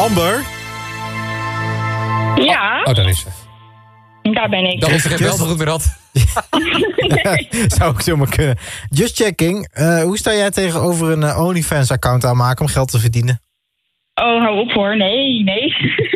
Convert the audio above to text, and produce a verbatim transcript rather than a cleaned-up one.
Amber? Ja, Oh, daar is ze. daar ben ik. Dan is er geen bel goed meer had. Zou ook zomaar kunnen. Just checking. Uh, hoe sta jij tegenover een uh, OnlyFans-account aanmaken om geld te verdienen? Oh, hou op hoor. Nee, nee.